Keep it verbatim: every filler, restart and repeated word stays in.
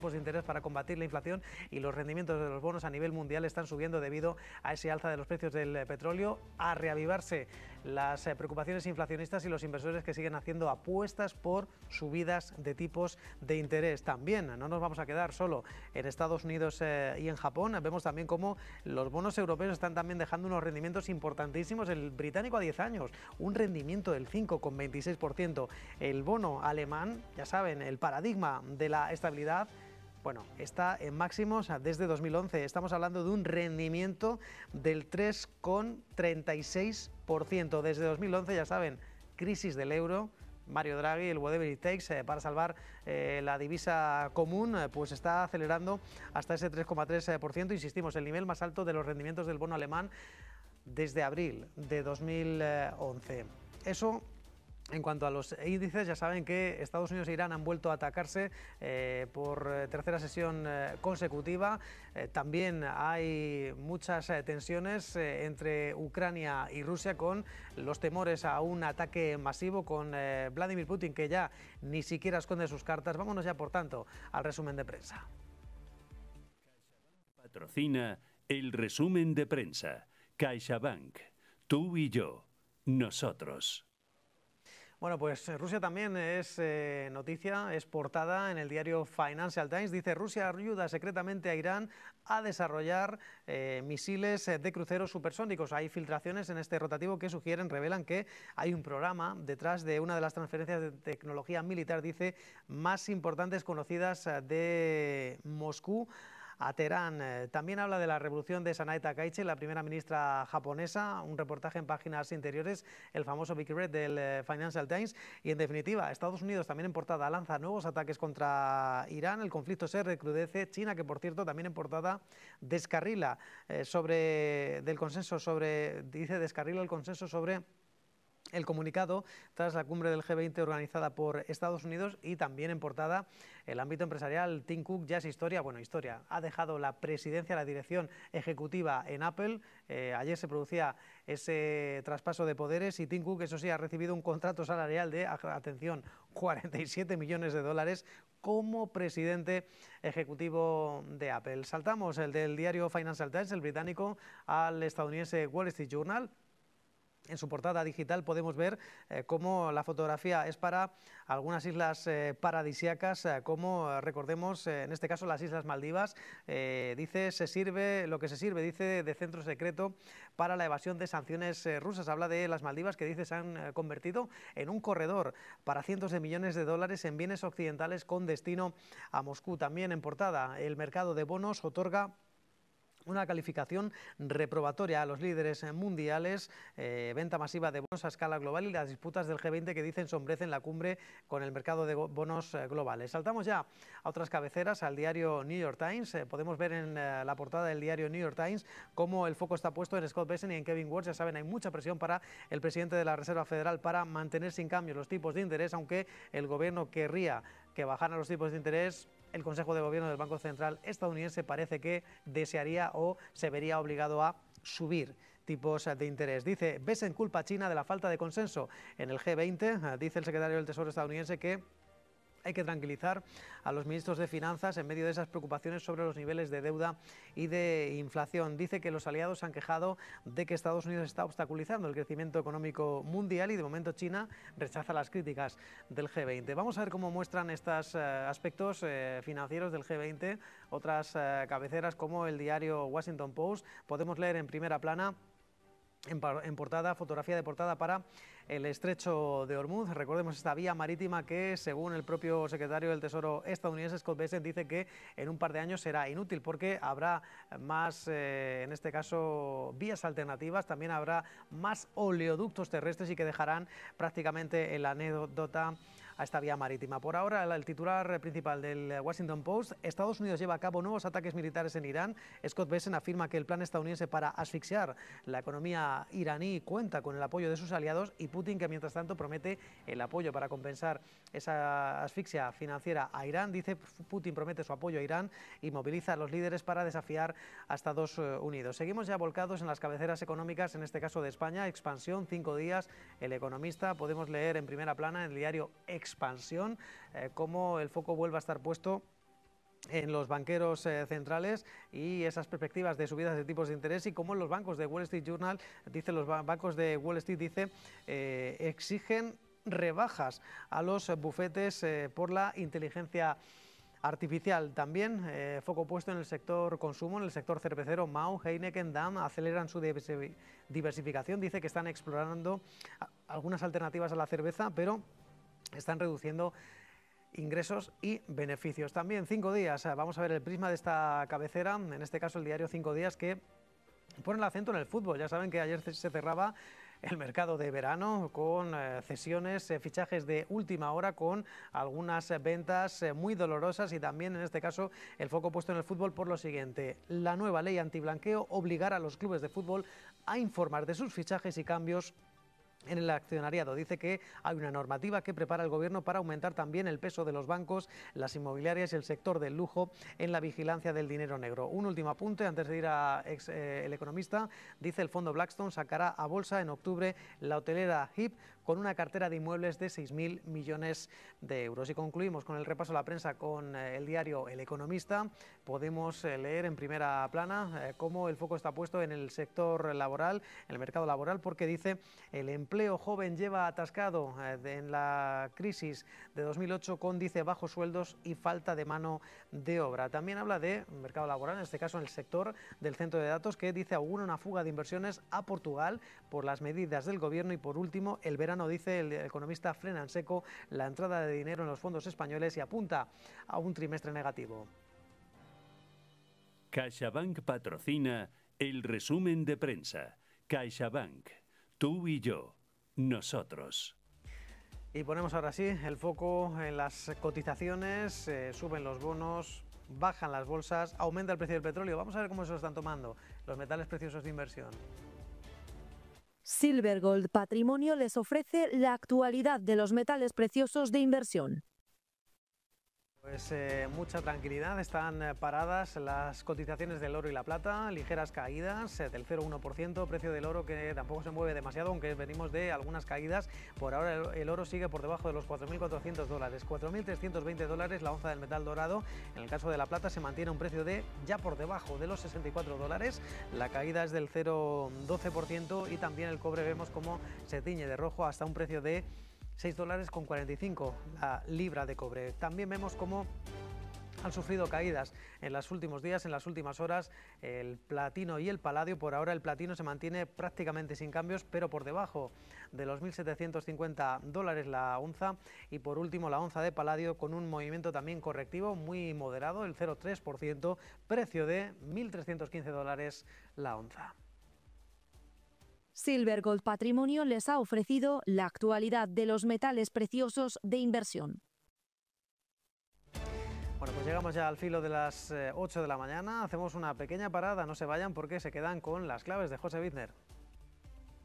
de interés para combatir la inflación y los rendimientos de los bonos a nivel mundial están subiendo debido a ese alza de los precios del petróleo, a reavivarse las preocupaciones inflacionistas y los inversores que siguen haciendo apuestas por subidas de tipos de interés. También no nos vamos a quedar solo en Estados Unidos eh, y en Japón, vemos también cómo los bonos europeos están también dejando unos rendimientos importantísimos. El británico a diez años, un rendimiento del cinco coma veintiséis por ciento. El bono alemán, ya saben, el paradigma de la estabilidad, bueno, está en máximos desde dos mil once. Estamos hablando de un rendimiento del tres coma treinta y seis por ciento. Desde dos mil once, ya saben, crisis del euro. Mario Draghi, el whatever it takes, eh, para salvar eh, la divisa común, eh, pues está acelerando hasta ese tres coma tres por ciento. Insistimos, el nivel más alto de los rendimientos del bono alemán desde abril de dos mil once. Eso en cuanto a los índices. Ya saben que Estados Unidos e Irán han vuelto a atacarse eh, por tercera sesión eh, consecutiva. Eh, también hay muchas eh, tensiones eh, entre Ucrania y Rusia, con los temores a un ataque masivo, con eh, Vladimir Putin, que ya ni siquiera esconde sus cartas. Vámonos ya, por tanto, al resumen de prensa. Patrocina el resumen de prensa. CaixaBank. Tú y yo. Nosotros. Bueno, pues Rusia también es eh, noticia, es portada en el diario Financial Times. Dice: Rusia ayuda secretamente a Irán a desarrollar eh, misiles de cruceros supersónicos. Hay filtraciones en este rotativo que sugieren, revelan que hay un programa detrás de una de las transferencias de tecnología militar, dice, más importantes conocidas de Moscú a Teherán. También habla de la revolución de Sanae Takaichi, la primera ministra japonesa. Un reportaje en páginas interiores, el famoso Big Red del Financial Times. Y en definitiva, Estados Unidos también en portada lanza nuevos ataques contra Irán. El conflicto se recrudece. China, que por cierto también en portada descarrila eh, sobre del consenso sobre dice descarrila el consenso sobre el comunicado tras la cumbre del G veinte organizada por Estados Unidos. Y también en portada el ámbito empresarial. Tim Cook ya es historia, bueno, historia, ha dejado la presidencia, la dirección ejecutiva en Apple. Eh, ayer se producía ese traspaso de poderes y Tim Cook, eso sí, ha recibido un contrato salarial de, atención, cuarenta y siete millones de dólares como presidente ejecutivo de Apple. Saltamos el del diario Financial Times, el británico, al estadounidense Wall Street Journal. En su portada digital podemos ver eh, cómo la fotografía es para algunas islas eh, paradisíacas, eh, como eh, recordemos, eh, en este caso las Islas Maldivas. Eh, dice, se sirve, lo que se sirve, dice, de centro secreto para la evasión de sanciones eh, rusas. Habla de las Maldivas, que dice se han eh, convertido en un corredor para cientos de millones de dólares en bienes occidentales con destino a Moscú. También en portada, el mercado de bonos otorga una calificación reprobatoria a los líderes mundiales, eh, venta masiva de bonos a escala global y las disputas del G veinte que dicen sombrecen la cumbre con el mercado de bonos eh, globales. Saltamos ya a otras cabeceras, al diario New York Times. Eh, podemos ver en eh, la portada del diario New York Times cómo el foco está puesto en Scott Bessent y en Kevin Warsh. Ya saben, hay mucha presión para el presidente de la Reserva Federal para mantener sin cambio los tipos de interés, aunque el gobierno querría que bajaran los tipos de interés. El Consejo de Gobierno del Banco Central estadounidense parece que desearía o se vería obligado a subir tipos de interés. Dice, Bessent culpa a China de la falta de consenso en el G veinte. Dice el secretario del Tesoro estadounidense que hay que tranquilizar a los ministros de Finanzas en medio de esas preocupaciones sobre los niveles de deuda y de inflación. Dice que los aliados se han quejado de que Estados Unidos está obstaculizando el crecimiento económico mundial y de momento China rechaza las críticas del G veinte. Vamos a ver cómo muestran estos eh, aspectos eh, financieros del G veinte otras eh, cabeceras, como el diario Washington Post. Podemos leer en primera plana, en portada, fotografía de portada para el estrecho de Hormuz. Recordemos esta vía marítima que, según el propio secretario del Tesoro estadounidense, Scott Bessent, dice que en un par de años será inútil porque habrá más, eh, en este caso, vías alternativas. También habrá más oleoductos terrestres y que dejarán prácticamente en la anécdota a esta vía marítima. Por ahora, el titular principal del Washington Post: Estados Unidos lleva a cabo nuevos ataques militares en Irán. Scott Bessent afirma que el plan estadounidense para asfixiar la economía iraní cuenta con el apoyo de sus aliados, y Putin, que mientras tanto promete el apoyo para compensar esa asfixia financiera a Irán. Dice, Putin promete su apoyo a Irán y moviliza a los líderes para desafiar a Estados Unidos. Seguimos ya volcados en las cabeceras económicas, en este caso de España. Expansión, cinco días. El Economista, podemos leer en primera plana en el diario Expansión, eh, cómo el foco vuelve a estar puesto en los banqueros eh, centrales y esas perspectivas de subidas de tipos de interés, y como en los bancos de Wall Street Journal, dice los bancos de Wall Street, dice, eh, exigen rebajas a los bufetes eh, por la inteligencia artificial. También eh, foco puesto en el sector consumo, en el sector cervecero. Mahou, Heineken, Damm aceleran su diversificación. Dice que están explorando algunas alternativas a la cerveza, pero están reduciendo ingresos y beneficios. También Cinco Días, vamos a ver el prisma de esta cabecera, en este caso el diario Cinco Días, que pone el acento en el fútbol. Ya saben que ayer se cerraba el mercado de verano con eh, cesiones, eh, fichajes de última hora, con algunas eh, ventas eh, muy dolorosas, y también en este caso el foco puesto en el fútbol por lo siguiente: la nueva ley antiblanqueo obligará a los clubes de fútbol a informar de sus fichajes y cambios en el accionariado. Dice que hay una normativa que prepara el gobierno para aumentar también el peso de los bancos, las inmobiliarias y el sector del lujo en la vigilancia del dinero negro. Un último apunte antes de ir a ex, eh, El Economista. Dice el fondo Blackstone sacará a bolsa en octubre la hotelera H I P con una cartera de inmuebles de seis mil millones de euros. Y concluimos con el repaso a la prensa con eh, el diario El Economista. Podemos eh, leer en primera plana eh, cómo el foco está puesto en el sector laboral, en el mercado laboral, porque dice: el empleo joven lleva atascado eh, de, en la crisis de dos mil ocho con, dice, bajos sueldos y falta de mano de obra. También habla de mercado laboral, en este caso en el sector del centro de datos, que dice augura una fuga de inversiones a Portugal por las medidas del gobierno. Y por último, el verano, dice el economista, frena en seco la entrada de dinero en los fondos españoles y apunta a un trimestre negativo. CaixaBank patrocina el resumen de prensa. CaixaBank, tú y yo, nosotros. Y ponemos ahora sí el foco en las cotizaciones. Eh, suben los bonos, bajan las bolsas, aumenta el precio del petróleo. Vamos a ver cómo se lo están tomando los metales preciosos de inversión. Silver Gold Patrimonio les ofrece la actualidad de los metales preciosos de inversión. Pues eh, mucha tranquilidad, están eh, paradas las cotizaciones del oro y la plata, ligeras caídas eh, del cero coma uno por ciento, precio del oro que tampoco se mueve demasiado, aunque venimos de algunas caídas. Por ahora el, el oro sigue por debajo de los cuatro mil cuatrocientos dólares, cuatro mil trescientos veinte dólares la onza del metal dorado. En el caso de la plata se mantiene un precio de ya por debajo de los sesenta y cuatro dólares, la caída es del cero coma doce por ciento, y también el cobre vemos como se tiñe de rojo hasta un precio de seis dólares con cuarenta y cinco la libra de cobre. También vemos cómo han sufrido caídas en los últimos días, en las últimas horas, el platino y el paladio. Por ahora el platino se mantiene prácticamente sin cambios, pero por debajo de los mil setecientos cincuenta dólares la onza. Y por último la onza de paladio con un movimiento también correctivo muy moderado, el cero coma tres por ciento, precio de mil trescientos quince dólares la onza. Silver Gold Patrimonio les ha ofrecido la actualidad de los metales preciosos de inversión. Bueno, pues llegamos ya al filo de las ocho de la mañana, hacemos una pequeña parada, no se vayan porque se quedan con las claves de José Bizner.